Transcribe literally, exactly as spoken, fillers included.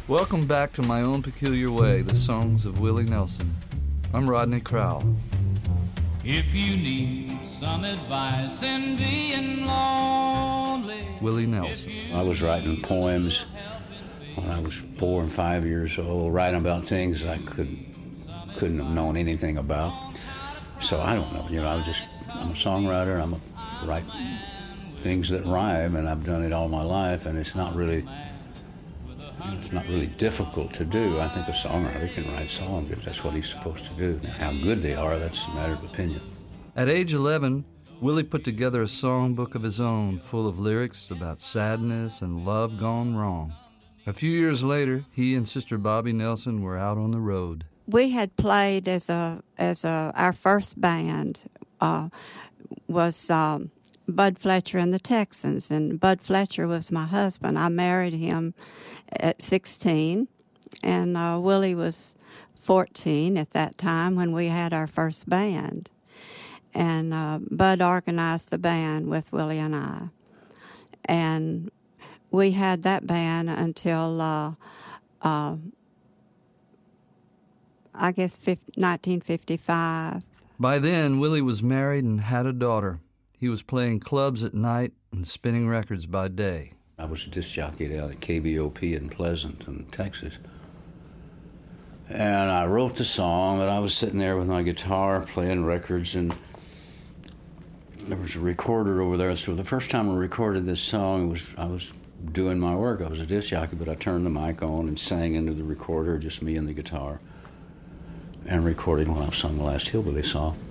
Welcome back to My Own Peculiar Way, the songs of Willie Nelson. I'm Rodney Crowell. If you need some advice in being lonely. Willie Nelson. I was writing poems when I was four and five years old, writing about things I could, couldn't have known anything about. So I don't know, you know, I was just, I'm a songwriter, I'm a, write things that rhyme, and I've done it all my life, and it's not really, it's not really difficult to do. I think a songwriter can write songs if that's what he's supposed to do. Now, how good they are, that's a matter of opinion. At age eleven, Willie put together a songbook of his own full of lyrics about sadness and love gone wrong. A few years later, he and Sister Bobby Nelson were out on the road. We had played as a as a our first band uh, was um, Bud Fletcher and the Texans, and Bud Fletcher was my husband. I married him at sixteen, and uh, Willie was fourteen at that time when we had our first band. And uh, Bud organized the band with Willie and I, and we had that band until. Uh, uh, I guess nineteen fifty-five. By then, Willie was married and had a daughter. He was playing clubs at night and spinning records by day. I was a disc jockey out at K B O P in Pleasanton, Texas. And I wrote the song, but I was sitting there with my guitar playing records, and there was a recorder over there. So the first time I recorded this song, it was I was doing my work. I was a disc jockey, but I turned the mic on and sang into the recorder, just me and the guitar, and recording when I sung the last Hillbilly song.